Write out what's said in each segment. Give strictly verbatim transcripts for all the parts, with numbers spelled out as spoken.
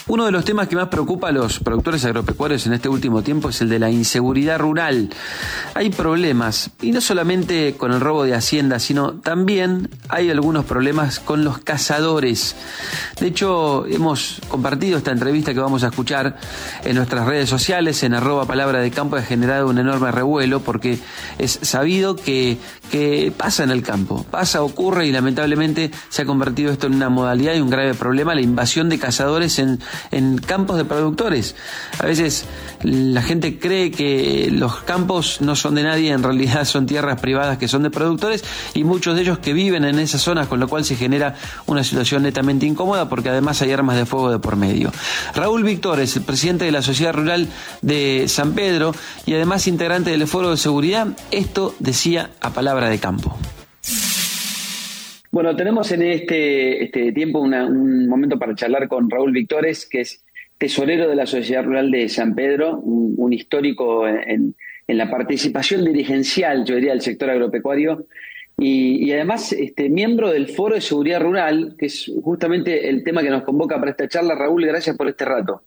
Uno de los temas que más preocupa a los productores agropecuarios en este último tiempo es el de la inseguridad rural. Hay problemas, y no solamente con el robo de haciendas, sino también hay algunos problemas con los cazadores. De hecho, hemos compartido esta entrevista que vamos a escuchar en nuestras redes sociales, en arroba palabra de campo. Ha generado un enorme revuelo porque es sabido que, que pasa en el campo, pasa, ocurre, y lamentablemente se ha convertido esto en una modalidad y un grave problema, la invasión de cazadores en, en campos de productores. A veces la gente cree que los campos no son de nadie, en realidad son tierras privadas que son de productores, y muchos de ellos que viven en esas zonas, con lo cual se genera una situación netamente incómoda porque además hay armas de fuego de por medio. Raúl Víctor es el presidente de la Sociedad Rural de San Pedro y además integrante del Foro de Seguridad. Esto decía a palabra de campo. Bueno, tenemos en este, este tiempo una, un momento para charlar con Raúl Víctores, que es tesorero de la Sociedad Rural de San Pedro, un, un histórico en, en la participación dirigencial, yo diría, del sector agropecuario, y, y además este, miembro del Foro de Seguridad Rural, que es justamente el tema que nos convoca para esta charla. Raúl, gracias por este rato.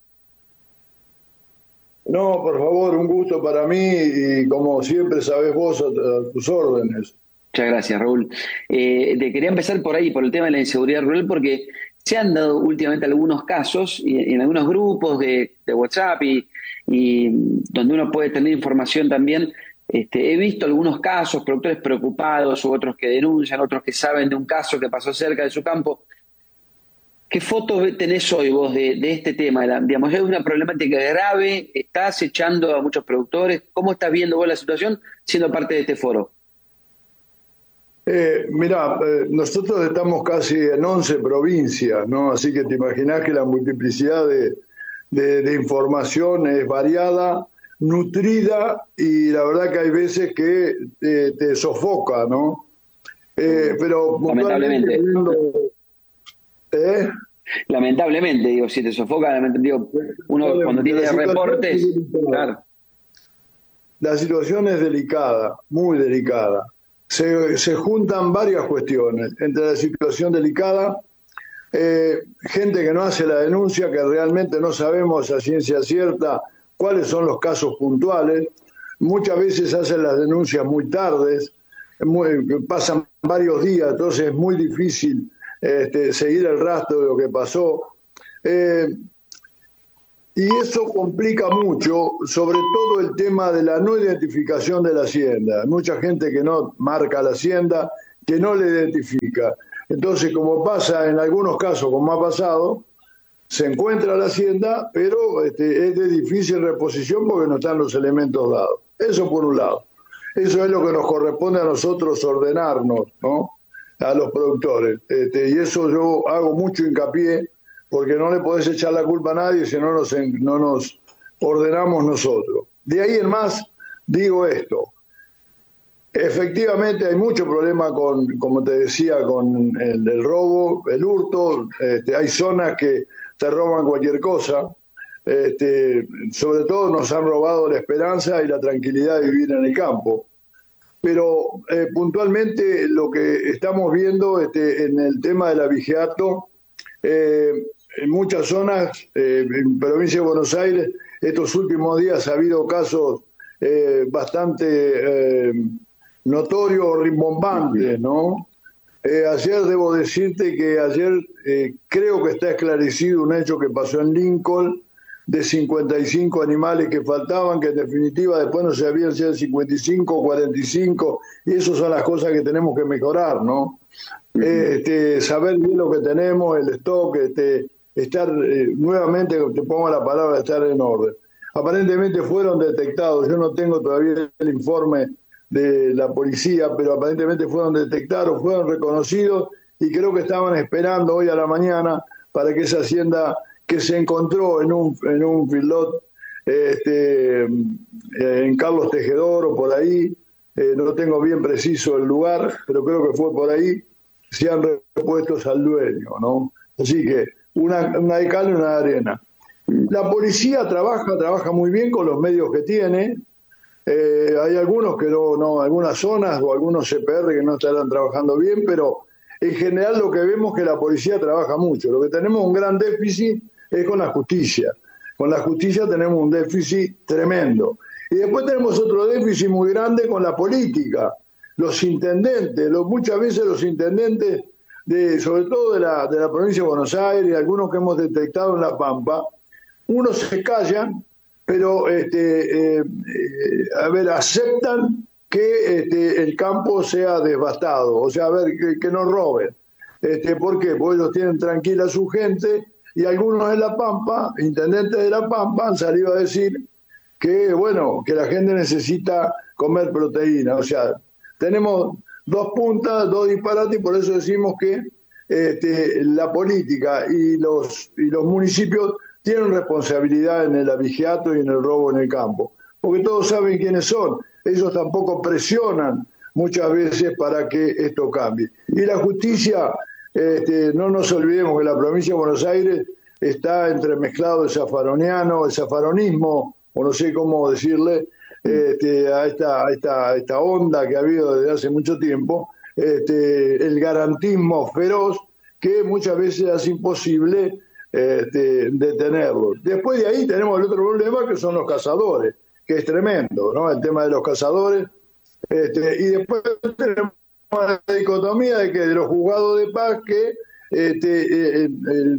No, por favor, un gusto para mí y como siempre sabés vos, a, a tus órdenes. Muchas gracias, Raúl. Eh, te quería empezar por ahí, por el tema de la inseguridad rural, porque se han dado últimamente algunos casos y, y en algunos grupos de, de WhatsApp y, y donde uno puede tener información también. Este, he visto algunos casos, productores preocupados, u otros que denuncian, otros que saben de un caso que pasó cerca de su campo. ¿Qué foto tenés hoy vos de, de este tema? La, digamos, ¿es una problemática grave? ¿Está acechando a muchos productores? ¿Cómo estás viendo vos la situación siendo parte de este foro? Eh, mirá, eh, nosotros estamos casi en once provincias, ¿no? Así que te imaginás que la multiplicidad de, de, de información es variada, nutrida, y la verdad que hay veces que te, te sofoca, ¿no? Eh, pero lamentablemente. ¿Eh? Lamentablemente, digo, si te sofoca, digo, uno cuando tiene reportes, claro. La situación es delicada, muy delicada. Se, se juntan varias cuestiones. Entre la situación delicada, eh, gente que no hace la denuncia, que realmente no sabemos a ciencia cierta cuáles son los casos puntuales. Muchas veces hacen las denuncias muy tardes, muy, pasan varios días, entonces es muy difícil Este, seguir el rastro de lo que pasó. Eh, y eso complica mucho, sobre todo el tema de la no identificación de la hacienda. Hay mucha gente que no marca la hacienda, que no le identifica. Entonces, como pasa en algunos casos, como ha pasado, se encuentra la hacienda, pero este, es de difícil reposición porque no están los elementos dados. Eso por un lado. Eso es lo que nos corresponde a nosotros ordenarnos, ¿no?, a los productores, este, y eso yo hago mucho hincapié, porque no le podés echar la culpa a nadie si no nos, no nos ordenamos nosotros. De ahí en más, digo esto, efectivamente hay mucho problema con, como te decía, con el, el robo, el hurto, este, hay zonas que te roban cualquier cosa, este, sobre todo nos han robado la esperanza y la tranquilidad de vivir en el campo. Pero eh, puntualmente lo que estamos viendo este, en el tema de la vigiato, eh, en muchas zonas, eh, en provincia de Buenos Aires, estos últimos días ha habido casos eh, bastante eh, notorios o rimbombantes, ¿no? Eh, ayer debo decirte que ayer eh, creo que está esclarecido un hecho que pasó en Lincoln, de cincuenta y cinco animales que faltaban, que en definitiva después no sabían si eran cincuenta y cinco o cuarenta y cinco, y esas son las cosas que tenemos que mejorar, ¿no? Uh-huh. Eh, este, saber bien lo que tenemos, el stock, este, estar eh, nuevamente, te pongo la palabra, estar en orden. Aparentemente fueron detectados, yo no tengo todavía el informe de la policía, pero aparentemente fueron detectados, fueron reconocidos, y creo que estaban esperando hoy a la mañana para que esa hacienda que se encontró en un, en un feedlot este, en Carlos Tejedor o por ahí, eh, no tengo bien preciso el lugar, pero creo que fue por ahí, sean repuestos al dueño, ¿no? Así que una, una de cal y una de arena. La policía trabaja, trabaja muy bien con los medios que tiene. Eh, hay algunos que no, no, algunas zonas o algunos C P R que no estarán trabajando bien, pero en general lo que vemos es que la policía trabaja mucho. Lo que tenemos un gran déficit es con la justicia. Con la justicia tenemos un déficit tremendo. Y después tenemos otro déficit muy grande con la política. Los intendentes, los, muchas veces los intendentes, de, sobre todo de la, de la provincia de Buenos Aires, algunos que hemos detectado en La Pampa, unos se callan, pero este, eh, eh, a ver, aceptan que este, el campo sea devastado, o sea, a ver, que, que no roben. Este, ¿Por qué? Porque ellos tienen tranquila a su gente, y algunos de La Pampa, intendentes de La Pampa, han salido a decir que, bueno, que la gente necesita comer proteína. O sea, tenemos dos puntas, dos disparates, y por eso decimos que este, la política y los, y los municipios tienen responsabilidad en el abigeato y en el robo en el campo, porque todos saben quiénes son. Ellos tampoco presionan muchas veces para que esto cambie. Y la justicia, este, no nos olvidemos que la provincia de Buenos Aires está entremezclado el zafaroniano, el zafaronismo, o no sé cómo decirle, este, a, esta, a, esta, a esta onda que ha habido desde hace mucho tiempo, este, el garantismo feroz que muchas veces hace imposible este, detenerlo. Después de ahí tenemos el otro problema, que son los cazadores, que es tremendo, ¿no? El tema de los cazadores. Este, y después tenemos la dicotomía de que de los juzgados de paz que este, eh, eh,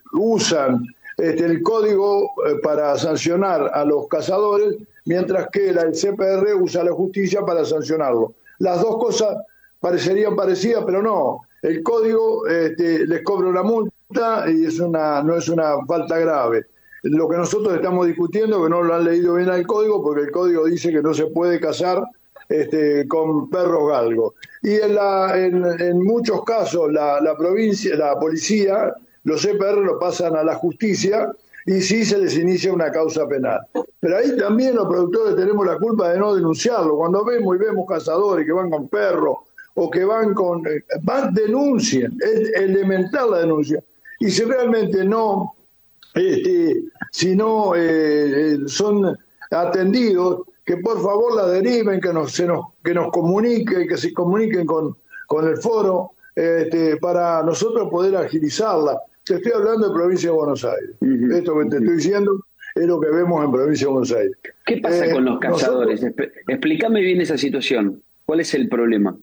usan este, el código eh, para sancionar a los cazadores, mientras que la, el C P R usa la justicia para sancionarlo. Las dos cosas parecerían parecidas, pero no. El código este, les cobra una multa y es una, no es una falta grave. Lo que nosotros estamos discutiendo, que no lo han leído bien al código, porque el código dice que no se puede cazar este, con perros galgos. Y en, la, en, en muchos casos la, la provincia, la policía, los C P R lo pasan a la justicia y sí se les inicia una causa penal. Pero ahí también los productores tenemos la culpa de no denunciarlo. Cuando vemos y vemos cazadores que van con perros o que van con... van, denuncien, es elemental la denuncia. Y si realmente no... Este, si no eh, son atendidos, que por favor la deriven, que nos, se nos, que nos comuniquen, que se comuniquen con, con el foro, este, para nosotros poder agilizarla. Te estoy hablando de provincia de Buenos Aires. Uh-huh. Esto que te estoy diciendo es lo que vemos en provincia de Buenos Aires. ¿Qué pasa eh, con los cazadores? Nosotros, Explícame bien esa situación. ¿Cuál es el problema?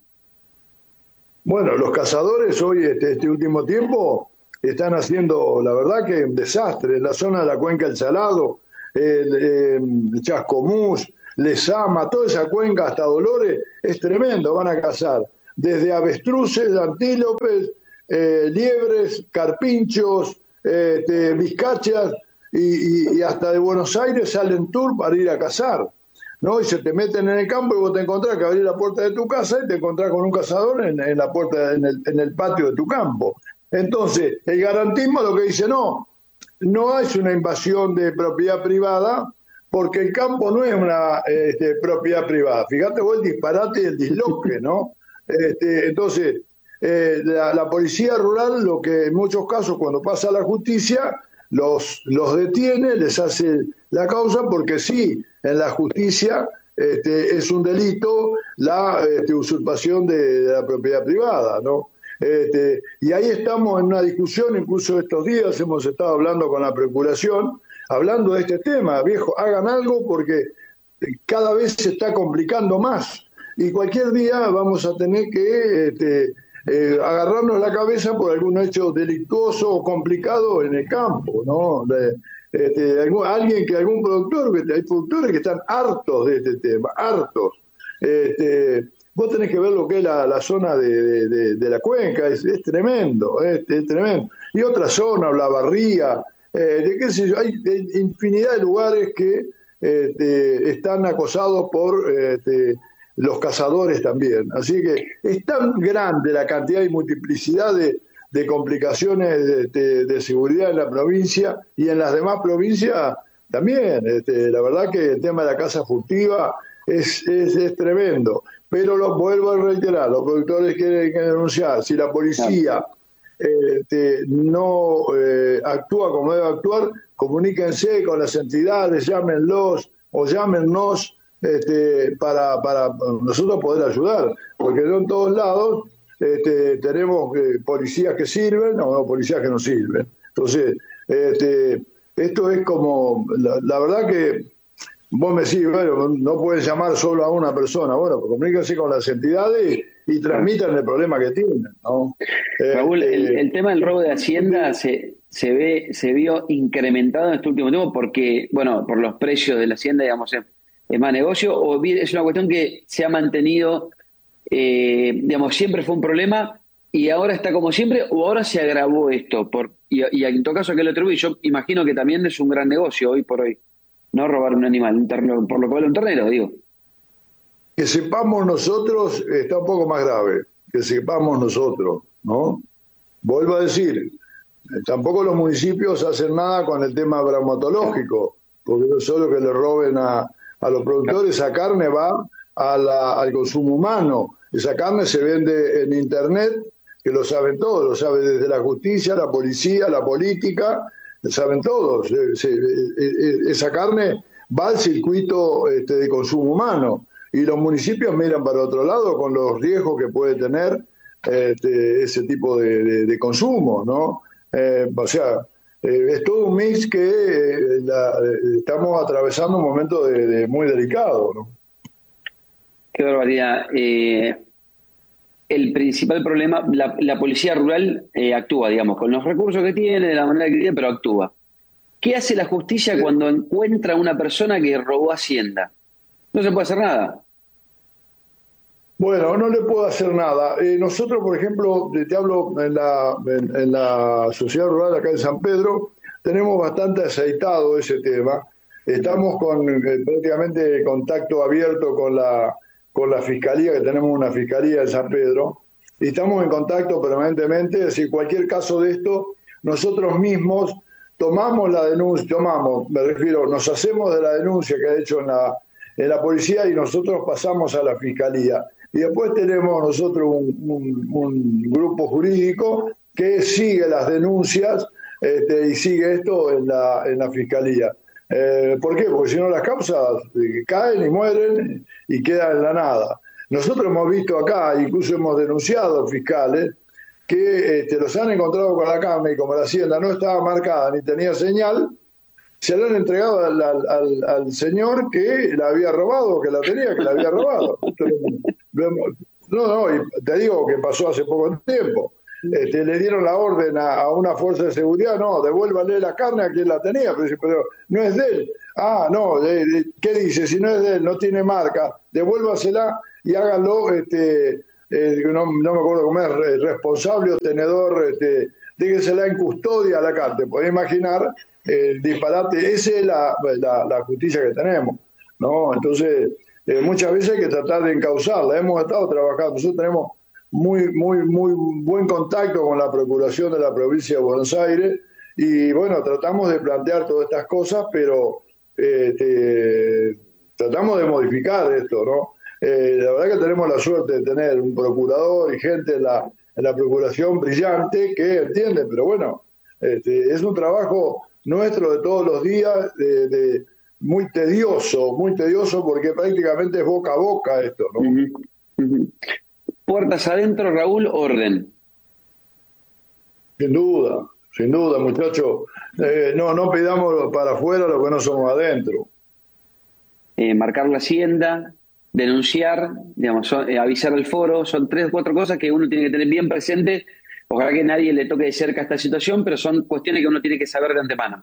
Bueno, los cazadores hoy, este, este último tiempo, están haciendo, la verdad, que un desastre. En la zona de la Cuenca del Salado, el, el Chascomús, Lezama, toda esa cuenca hasta Dolores, es tremendo. Van a cazar desde avestruces, antílopes, eh, liebres, carpinchos, eh, de vizcachas, y, y, y hasta de Buenos Aires salen tour para ir a cazar, ¿no? Y se te meten en el campo y vos te encontrás que abrir la puerta de tu casa y te encontrás con un cazador en, en la puerta, en el, en el patio de tu campo. Entonces, el garantismo lo que dice, no, no es una invasión de propiedad privada, porque el campo no es una este, propiedad privada. Fíjate vos el disparate y el disloque, ¿no? Este, entonces, eh, la, la policía rural, lo que en muchos casos, cuando pasa a la justicia, los, los detiene, les hace la causa, porque sí, en la justicia este, es un delito la este, usurpación de, de la propiedad privada, ¿no? Este, y ahí estamos en una discusión, incluso estos días hemos estado hablando con la Procuración, hablando de este tema. Viejo, hagan algo porque cada vez se está complicando más y cualquier día vamos a tener que este, eh, agarrarnos la cabeza por algún hecho delictuoso o complicado en el campo, ¿no? De, este, algún, alguien que algún productor, que hay productores que están hartos de este tema, hartos. Este, Vos tenés que ver lo que es la, la zona de, de, de la cuenca, es, es tremendo, es, es tremendo. Y otra zona, la barría, eh, de qué sé yo, hay de, infinidad de lugares que eh, de, están acosados por eh, de, los cazadores también. Así que es tan grande la cantidad y multiplicidad de, de complicaciones de, de, de seguridad en la provincia y en las demás provincias también. Este, la verdad que el tema de la caza furtiva es, es, es tremendo. Pero lo vuelvo a reiterar, los productores quieren que denunciar. Si la policía este, no eh, actúa como debe actuar, comuníquense con las entidades, llámenlos o llámennos este, para, para nosotros poder ayudar, porque no en todos lados este, tenemos eh, policías que sirven o no, policías que no sirven. Entonces, Este, esto es como, la, la verdad que vos me decís, bueno, no puedes llamar solo a una persona, bueno, pues comuníquense con las entidades y, y transmitan el problema que tienen, ¿no? Raúl, Este, el, el tema del robo de Hacienda se, se ve, se vio incrementado en este último tiempo porque, bueno, por los precios de la Hacienda, digamos, es, es más negocio, o es una cuestión que se ha mantenido, eh, digamos, siempre fue un problema y ahora está como siempre, o ahora se agravó esto, por, y, y en todo caso, ¿a qué lo atribuye? Yo imagino que también es un gran negocio hoy por hoy, no robar un animal, un terreno, por lo que vale un ternero, digo. Que sepamos nosotros está un poco más grave, que sepamos nosotros, ¿no? Vuelvo a decir, tampoco los municipios hacen nada con el tema bromatológico, porque no solo que le roben a, a los productores, esa carne va a la, al consumo humano, esa carne se vende en internet, que lo saben todos, lo sabe desde la justicia, la policía, la política, lo saben todos, se, se, esa carne va al circuito este, de consumo humano, y los municipios miran para otro lado con los riesgos que puede tener este, ese tipo de, de, de consumo, ¿no? Eh, o sea, eh, es todo un mix que eh, la, estamos atravesando un momento de, de muy delicado, ¿no? Qué barbaridad. Eh, el principal problema, la, la policía rural eh, actúa, digamos, con los recursos que tiene, de la manera que tiene, pero actúa. ¿Qué hace la justicia sí. cuando encuentra a una persona que robó Hacienda? No se puede hacer nada. Bueno, no le puedo hacer nada. Eh, nosotros, por ejemplo, te hablo en la, en, en la sociedad rural acá en San Pedro, tenemos bastante aceitado ese tema. Estamos con eh, prácticamente contacto abierto con la, con la fiscalía, que tenemos una fiscalía en San Pedro, y estamos en contacto permanentemente. Es decir, cualquier caso de esto, nosotros mismos tomamos la denuncia, tomamos, me refiero, nos hacemos de la denuncia que ha hecho en la, en la policía y nosotros pasamos a la fiscalía. Y después tenemos nosotros un, un, un grupo jurídico que sigue las denuncias este, y sigue esto en la, en la fiscalía. Eh, ¿Por qué? Porque si no las causas eh, caen y mueren y quedan en la nada. Nosotros hemos visto acá, incluso hemos denunciado fiscales, que este, los han encontrado con la carne y como la hacienda no estaba marcada ni tenía señal, se la han entregado al, al, al, al señor que la había robado, que la tenía, que la había robado. No, no, y te digo que pasó hace poco tiempo. Este, le dieron la orden a, a una fuerza de seguridad, no, devuélvale la carne a quien la tenía, pero, pero no es de él. Ah, no, de, de, ¿qué dice? Si no es de él, no tiene marca, devuélvasela y háganlo, este, eh, no, no me acuerdo cómo es, responsable o tenedor, este, déjensela en custodia a la carne. Te podés imaginar el disparate, esa es la, la, la justicia que tenemos, ¿no? Entonces, eh, muchas veces hay que tratar de encauzarla. Hemos estado trabajando, nosotros tenemos muy, muy, muy buen contacto con la Procuración de la Provincia de Buenos Aires y, bueno, tratamos de plantear todas estas cosas, pero eh, te, tratamos de modificar esto, ¿no? Eh, la verdad que tenemos la suerte de tener un procurador y gente en la, en la Procuración brillante que entiende, pero bueno, este, es un trabajo nuestro de todos los días, de, de muy tedioso, muy tedioso porque prácticamente es boca a boca esto, ¿no? Uh-huh. Uh-huh. Puertas adentro, Raúl, orden. Sin duda, sin duda, muchachos. Eh, no, no pidamos para afuera lo que no somos adentro. Eh, marcar la hacienda, denunciar, digamos, son, eh, avisar al foro, son tres o cuatro cosas que uno tiene que tener bien presente. Ojalá que nadie le toque de cerca esta situación, pero son cuestiones que uno tiene que saber de antemano.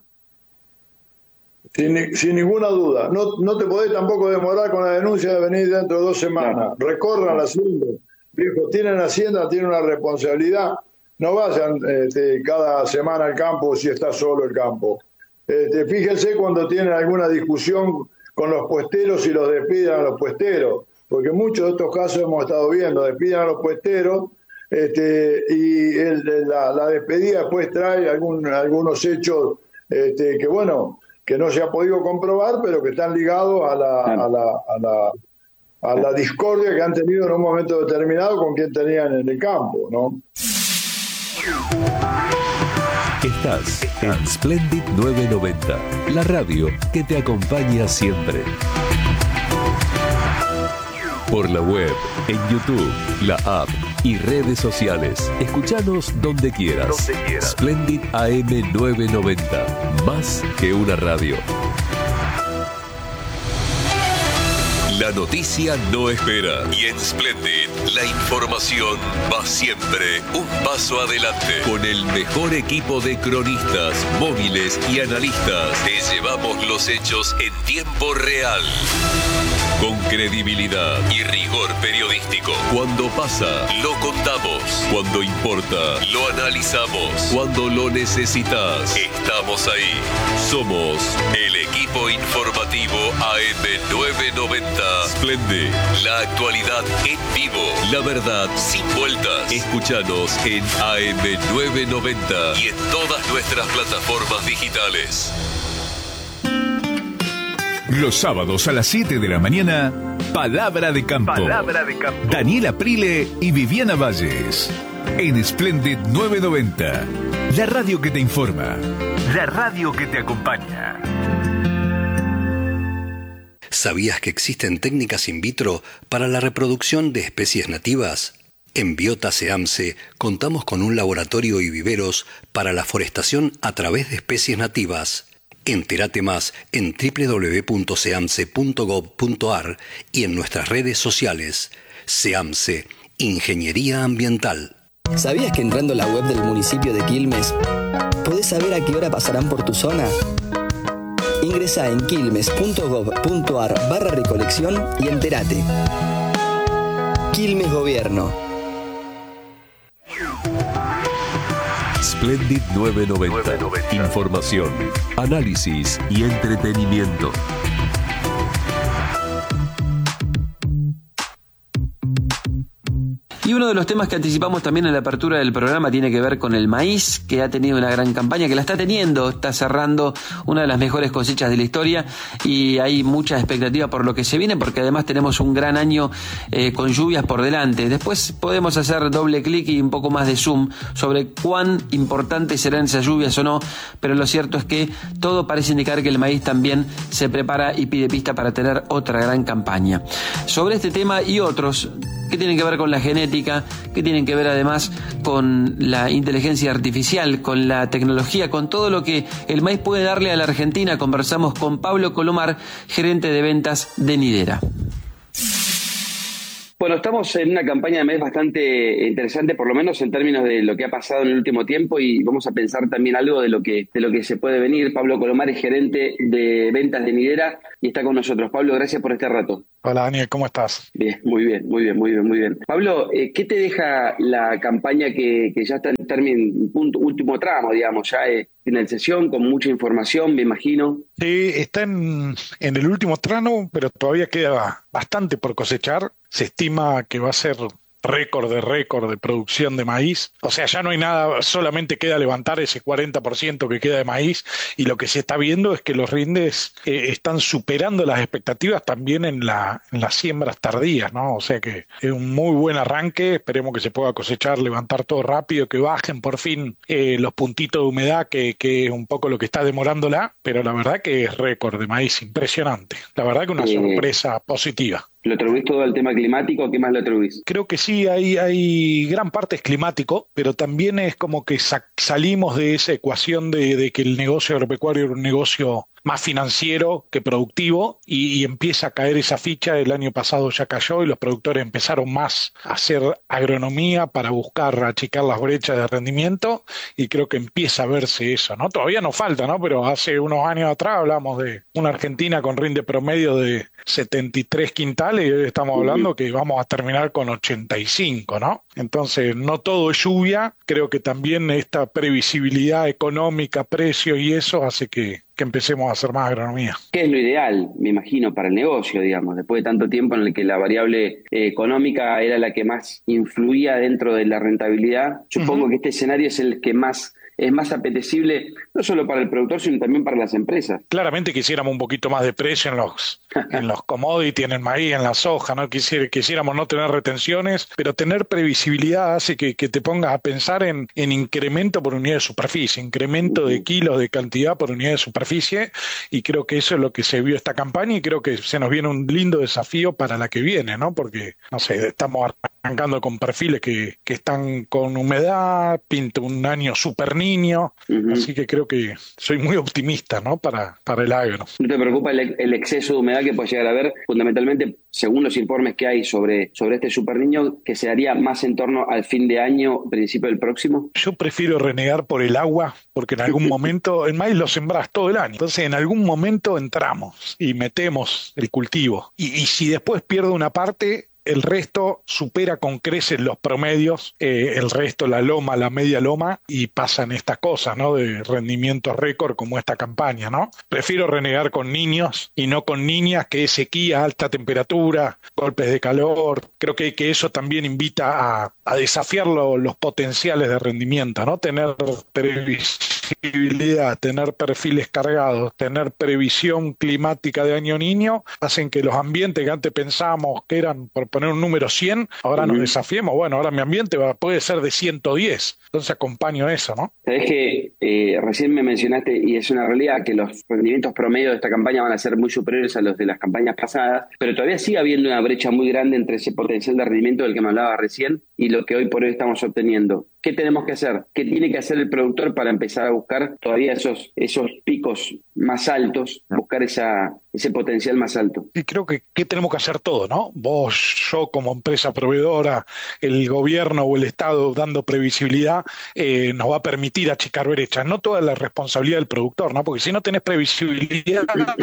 Sin, sin ninguna duda. No, no te podés tampoco demorar con la denuncia de venir dentro de dos semanas. Claro. Recorran la hacienda. Viejo, tienen hacienda, tienen una responsabilidad. No vayan este, cada semana al campo si está solo el campo. Este, fíjense cuando tienen alguna discusión con los puesteros y los despidan a los puesteros. Porque muchos de estos casos hemos estado viendo, despidan a los puesteros este, y el, la, la despedida después trae algún, algunos hechos este, que, bueno, que no se ha podido comprobar, pero que están ligados a la, a la, a la, a la discordia que han tenido en un momento determinado con quien tenían en el campo, ¿no? Estás en Splendid novecientos noventa, la radio que te acompaña siempre. Por la web, en YouTube, la app y redes sociales. Escuchanos donde quieras. Donde quieras. Splendid A M novecientos noventa. Más que una radio. La noticia no espera y en Splendid la información va siempre un paso adelante. Con el mejor equipo de cronistas, móviles y analistas te llevamos los hechos en tiempo real. Con credibilidad y rigor periodístico. Cuando pasa, lo contamos. Cuando importa, lo analizamos. Cuando lo necesitas, estamos ahí. Somos el equipo informativo A M novecientos noventa. Splendid, la actualidad en vivo. La verdad sin vueltas. Escúchanos en A M novecientos noventa y en todas nuestras plataformas digitales. Los sábados a las siete de la mañana, Palabra de Campo. Palabra de Campo. Daniela Prile y Viviana Valles. En Splendid novecientos noventa. La radio que te informa. La radio que te acompaña. ¿Sabías que existen técnicas in vitro para la reproducción de especies nativas? En Biota SEAMSE contamos con un laboratorio y viveros para la forestación a través de especies nativas. Entérate más en doble u doble u doble u punto seamse punto gob punto ar y en nuestras redes sociales. SEAMSE, Ingeniería Ambiental. ¿Sabías que entrando a la web del municipio de Quilmes podés saber a qué hora pasarán por tu zona? Ingresá en quilmes punto gob punto ar barra recolección y entérate. Quilmes Gobierno. Splendid novecientos noventa. Información, análisis y entretenimiento. Y uno de los temas que anticipamos también en la apertura del programa tiene que ver con el maíz, que ha tenido una gran campaña, que la está teniendo, está cerrando una de las mejores cosechas de la historia y hay mucha expectativa por lo que se viene, porque además tenemos un gran año eh, con lluvias por delante. Después podemos hacer doble clic y un poco más de zoom sobre cuán importantes serán esas lluvias o no, pero lo cierto es que todo parece indicar que el maíz también se prepara y pide pista para tener otra gran campaña. Sobre este tema y otros que tienen que ver con la genética, que tienen que ver además con la inteligencia artificial, con la tecnología, con todo lo que el maíz puede darle a la Argentina. Conversamos con Pablo Colomar, gerente de ventas de Nidera. Bueno, estamos en una campaña de maíz bastante interesante, por lo menos en términos de lo que ha pasado en el último tiempo, y vamos a pensar también algo de lo que de lo que se puede venir. Pablo Colomar es gerente de ventas de Nidera y está con nosotros. Pablo, gracias por este rato. Hola Daniel, ¿cómo estás? Bien, muy bien, muy bien, muy bien, muy bien. Pablo, eh, ¿qué te deja la campaña que, que ya está en término, punto, último tramo, digamos, ya eh, finalización, con mucha información, me imagino? Sí, está en, en el último tramo, pero todavía queda bastante por cosechar. Se estima que va a ser récord de récord de producción de maíz. O sea, ya no hay nada, solamente queda levantar ese cuarenta por ciento que queda de maíz, y lo que se está viendo es que los rindes eh, están superando las expectativas también en, la, en las siembras tardías, ¿no? O sea que es un muy buen arranque, esperemos que se pueda cosechar, levantar todo rápido, que bajen por fin eh, los puntitos de humedad, que, que es un poco lo que está demorándola, pero la verdad que es récord de maíz impresionante. La verdad que una sorpresa positiva. ¿Lo atribuís todo al tema climático? ¿Qué más lo atribuís? Creo que sí, hay, hay gran parte es climático, pero también es como que sa- salimos de esa ecuación de, de que el negocio agropecuario era un negocio más financiero que productivo, y, y empieza a caer esa ficha. El año pasado ya cayó y los productores empezaron más a hacer agronomía para buscar achicar las brechas de rendimiento, y creo que empieza a verse eso, ¿no? Todavía nos falta, ¿no? Pero hace unos años atrás hablamos de una Argentina con rinde promedio de setenta y tres quintales y hoy estamos hablando que vamos a terminar con ochenta y cinco, ¿no? Entonces no todo es lluvia, creo que también esta previsibilidad económica, precios y eso hace que que empecemos a hacer más agronomía. ¿Qué es lo ideal, me imagino, para el negocio, digamos, después de tanto tiempo en el que la variable eh, económica era la que más influía dentro de la rentabilidad? Supongo uh-huh. que este escenario es el que más es más apetecible, no solo para el productor, sino también para las empresas. Claramente quisiéramos un poquito más de precio en los en los commodities, en el maíz, en la soja, ¿no? Quisier, quisiéramos no tener retenciones, pero tener previsibilidad hace que, que te pongas a pensar en, en incremento por unidad de superficie, incremento de kilos de cantidad por unidad de superficie, y creo que eso es lo que se vio esta campaña, y creo que se nos viene un lindo desafío para la que viene, ¿no? Porque, no sé, estamos arrancando con perfiles que, que están con humedad, pinta un año super niño, uh-huh. Así que creo que soy muy optimista, ¿no? Para, para el agro. ¿No te preocupa el, el exceso de humedad que puede llegar a haber, fundamentalmente, según los informes que hay sobre, sobre este super niño, que se daría más en torno al fin de año, principio del próximo? Yo prefiero renegar por el agua, porque en algún momento el maíz lo sembrás todo el año, entonces en algún momento entramos y metemos el cultivo, y, y si después pierdo una parte, el resto supera con creces los promedios, eh, el resto, la loma, la media loma, y pasan estas cosas, ¿no? De rendimientos récord como esta campaña, ¿no? Prefiero renegar con niños y no con niñas, que es sequía, alta temperatura, golpes de calor. Creo que, que eso también invita a, a desafiar lo, los potenciales de rendimiento, ¿no? Tener previsibilidad, tener perfiles cargados, tener previsión climática de año niño, hacen que los ambientes que antes pensábamos que eran, por poner un número cien, ahora uh-huh. nos desafiemos. Bueno, ahora mi ambiente va, puede ser de ciento diez, entonces acompaño eso, ¿no? Sabés que eh, recién me mencionaste, y es una realidad, que los rendimientos promedio de esta campaña van a ser muy superiores a los de las campañas pasadas, pero todavía sigue habiendo una brecha muy grande entre ese potencial de rendimiento del que me hablaba recién y lo que hoy por hoy estamos obteniendo. ¿Qué tenemos que hacer? ¿Qué tiene que hacer el productor para empezar a buscar todavía esos, esos picos más altos, buscar esa, ese potencial más alto? Y creo que, que tenemos que hacer todo, ¿no? Vos, yo como empresa proveedora, el gobierno o el Estado dando previsibilidad, eh, nos va a permitir achicar brechas. No toda la responsabilidad del productor, ¿no? Porque si no tenés previsibilidad,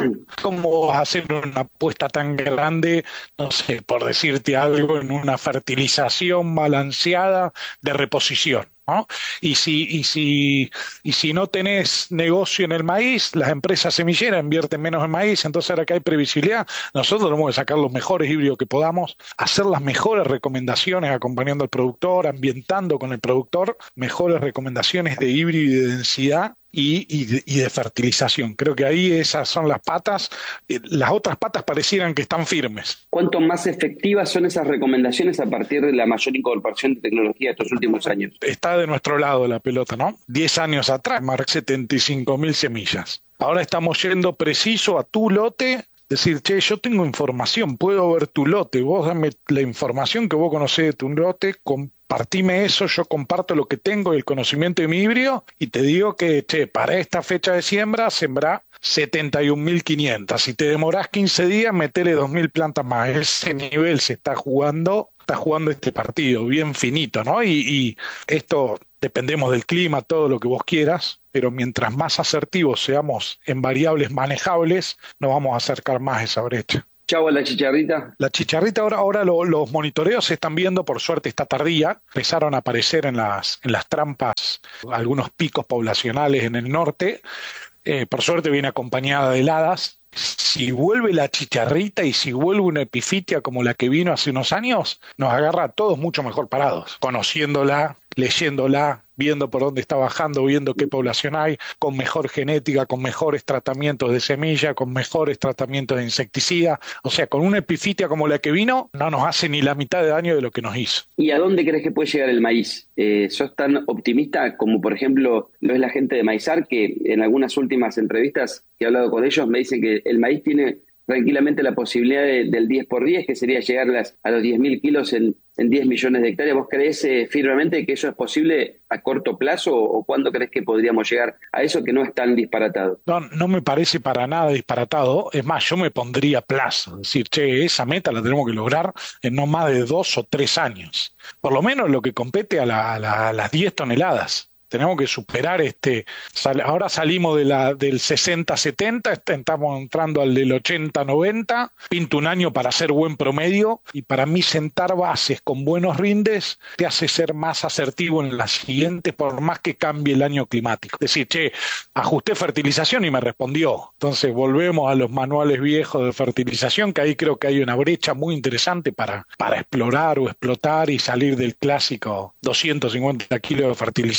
¿cómo vas a hacer una apuesta tan grande, no sé, por decirte algo, en una fertilización balanceada de reposición? ¿No? Y si, y si, y si no tenés negocio en el maíz, las empresas semilleras invierten menos en maíz, entonces ahora que hay previsibilidad, nosotros tenemos que sacar los mejores híbridos que podamos, hacer las mejores recomendaciones acompañando al productor, ambientando con el productor, mejores recomendaciones de híbrido y de densidad y, y, de, y de fertilización. Creo que ahí esas son las patas. Las otras patas parecieran que están firmes. ¿Cuánto más efectivas son esas recomendaciones a partir de la mayor incorporación de tecnología de estos últimos años? Está de nuestro lado la pelota, ¿no? Diez años atrás, marcó setenta y cinco mil semillas. Ahora estamos yendo preciso a tu lote, decir, che, yo tengo información, puedo ver tu lote, vos dame la información que vos conocés de tu lote, compartime eso, yo comparto lo que tengo y el conocimiento de mi híbrido, y te digo que, che, para esta fecha de siembra, sembrá setenta y un mil quinientos. Si te demorás quince días, metele dos mil plantas más. Ese nivel se está jugando, está jugando este partido, bien finito, ¿no? Y, y esto, dependemos del clima, todo lo que vos quieras, pero mientras más asertivos seamos en variables manejables, nos vamos a acercar más a esa brecha. Chau a la chicharrita. La chicharrita ahora, ahora lo, los monitoreos se están viendo, por suerte está tardía, empezaron a aparecer en las, en las trampas algunos picos poblacionales en el norte, eh, por suerte viene acompañada de heladas. Si vuelve la chicharrita y si vuelve una epifitia como la que vino hace unos años, nos agarra a todos mucho mejor parados, conociéndola, leyéndola, viendo por dónde está bajando, viendo qué población hay, con mejor genética, con mejores tratamientos de semilla, con mejores tratamientos de insecticida. O sea, con una epifitia como la que vino, no nos hace ni la mitad de daño de lo que nos hizo. ¿Y a dónde crees que puede llegar el maíz? Eh, ¿Sos tan optimista como, por ejemplo, lo es la gente de Maizar, que en algunas últimas entrevistas que he hablado con ellos me dicen que el maíz tiene tranquilamente la posibilidad de, del diez por diez, que sería llegar las, a los diez mil kilos en, en diez millones de hectáreas? ¿Vos creés eh, firmemente que eso es posible a corto plazo, o, o cuándo crees que podríamos llegar a eso, que no es tan disparatado? No, no me parece para nada disparatado. Es más, yo me pondría plazo. Es decir, che, esa meta la tenemos que lograr en no más de dos o tres años. Por lo menos lo que compete a, la, a, la, a las diez toneladas. Tenemos que superar este, sal, ahora salimos de la, del sesenta setenta, estamos entrando al del ochenta noventa, pinta un año para hacer buen promedio, y para mí sentar bases con buenos rindes te hace ser más asertivo en las siguientes, por más que cambie el año climático. Es decir, che, ajusté fertilización y me respondió. Entonces volvemos a los manuales viejos de fertilización, que ahí creo que hay una brecha muy interesante para, para explorar o explotar y salir del clásico doscientos cincuenta kilos de fertilizante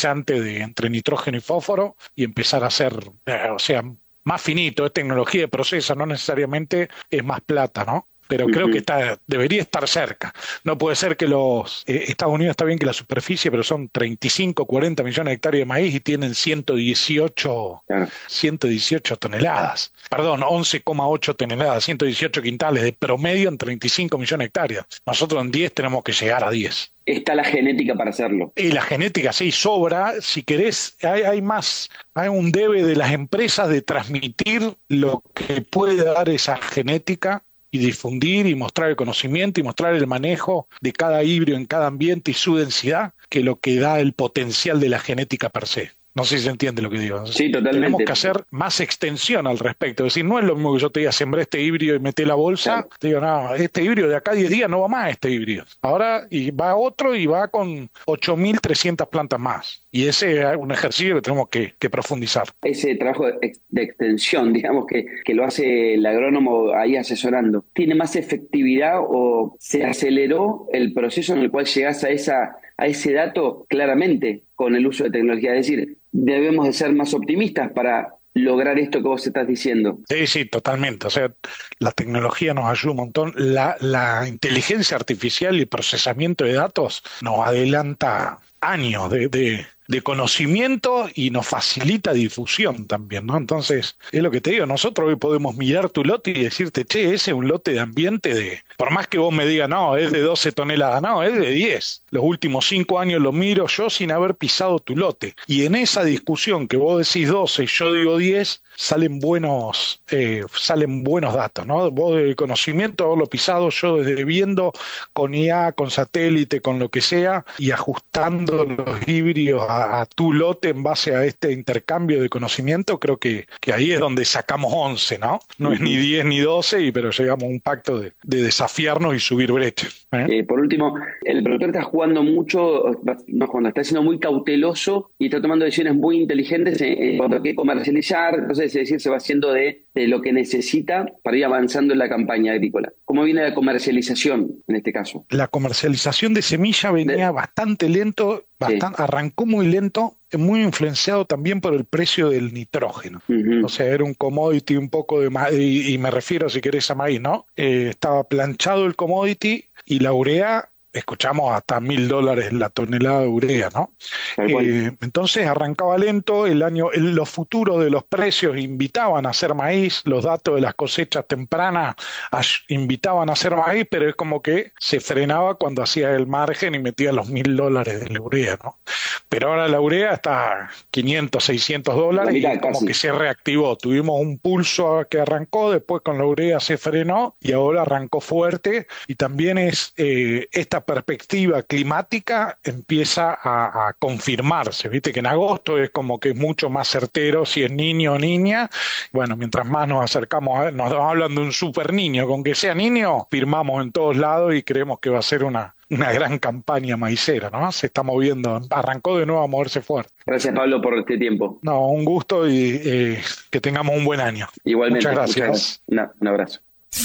de entre nitrógeno y fósforo y empezar a hacer, eh, o sea, más finito, es tecnología de proceso, no necesariamente es más plata, ¿no? Pero creo que está, debería estar cerca. No puede ser que los eh, Estados Unidos, está bien que la superficie, pero son treinta y cinco, cuarenta millones de hectáreas de maíz y tienen ciento dieciocho, claro. ciento dieciocho toneladas. Perdón, once coma ocho toneladas, ciento dieciocho quintales de promedio en treinta y cinco millones de hectáreas. Nosotros en diez tenemos que llegar a diez. Está la genética para hacerlo. Y la genética sí sobra. Si querés, hay, hay más, hay un debe de las empresas de transmitir lo que puede dar esa genética y difundir y mostrar el conocimiento y mostrar el manejo de cada híbrido en cada ambiente y su densidad, que lo que da el potencial de la genética per se. No sé si se entiende lo que digo. Sí, totalmente. Tenemos que hacer más extensión al respecto. Es decir, no es lo mismo que yo te diga, sembré este híbrido y metí la bolsa. Claro. Te digo, no, este híbrido de acá a diez días no va más este híbrido. Ahora y va otro y va con ocho mil trescientas plantas más. Y ese es un ejercicio que tenemos que, que profundizar. Ese trabajo de, de extensión, digamos, que, que lo hace el agrónomo ahí asesorando, ¿tiene más efectividad o se aceleró el proceso en el cual llegás a, esa, a ese dato claramente con el uso de tecnología? Es decir, debemos de ser más optimistas para lograr esto que vos estás diciendo. Sí, sí, totalmente. O sea, la tecnología nos ayuda un montón. La, la inteligencia artificial y procesamiento de datos nos adelanta años de, de, de conocimiento y nos facilita difusión también, ¿no? Entonces, es lo que te digo, nosotros hoy podemos mirar tu lote y decirte, che, ese es un lote de ambiente de, por más que vos me digas, no, es de doce toneladas, no, es de diez. Los últimos cinco años lo miro yo sin haber pisado tu lote. Y en esa discusión que vos decís doce y yo digo diez, salen buenos, eh, salen buenos datos, ¿no? Vos de conocimiento, vos lo pisado, yo desde viendo con I A, con satélite, con lo que sea, y ajustando los híbridos a, a tu lote en base a este intercambio de conocimiento, creo que, que ahí es donde sacamos once, ¿no? No uh-huh. es ni diez ni doce, y, pero llegamos a un pacto de, de desafiarnos y subir brechas. ¿eh? Eh, por último, el productor está jugando mucho, no jugando, está siendo muy cauteloso y está tomando decisiones muy inteligentes en, en cuanto a qué comercializar. Entonces, es decir, se va haciendo de, de lo que necesita para ir avanzando en la campaña agrícola. ¿Cómo viene la comercialización en este caso? La comercialización de semilla venía de... bastante lento, bastante, sí. arrancó muy lento, muy influenciado también por el precio del nitrógeno. Uh-huh. O sea, era un commodity un poco de maíz, y, y me refiero, si querés, a maíz, ¿no? Eh, estaba planchado el commodity y la urea, escuchamos hasta mil dólares la tonelada de urea, ¿no? Eh, entonces arrancaba lento, el año, el, los futuros de los precios invitaban a hacer maíz, los datos de las cosechas tempranas invitaban a hacer maíz, pero es como que se frenaba cuando hacía el margen y metía los mil dólares de la urea, ¿no? Pero ahora la urea está quinientos, seiscientos dólares y es como que se reactivó. Tuvimos un pulso que arrancó, después con la urea se frenó y ahora arrancó fuerte, y también es eh, esta perspectiva climática empieza a, a confirmarse, viste que en agosto es como que es mucho más certero si es niño o niña. Bueno, mientras más nos acercamos a, nos hablan de un super niño, con que sea niño firmamos en todos lados y creemos que va a ser una una gran campaña maicera, ¿no? Se está moviendo, arrancó de nuevo a moverse fuerte. Gracias, Pablo, por este tiempo. No, un gusto y eh, que tengamos un buen año. Igualmente. Muchas gracias. Muchas gracias. No, un abrazo.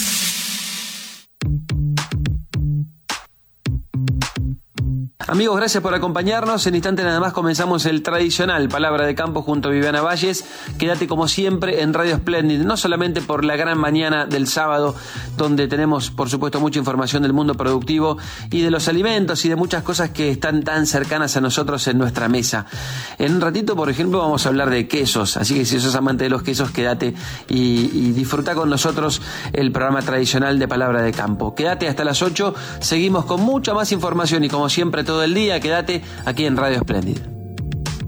Amigos, gracias por acompañarnos. En instante nada más comenzamos el tradicional Palabra de Campo junto a Viviana Valles. Quédate como siempre en Radio Splendid, no solamente por la gran mañana del sábado, donde tenemos por supuesto mucha información del mundo productivo y de los alimentos y de muchas cosas que están tan cercanas a nosotros en nuestra mesa. En un ratito, por ejemplo, vamos a hablar de quesos, así que si sos amante de los quesos, quédate y, y disfruta con nosotros el programa tradicional de Palabra de Campo. Quédate hasta las ocho, seguimos con mucha más información y como siempre todo el día, quédate aquí en Radio Splendid.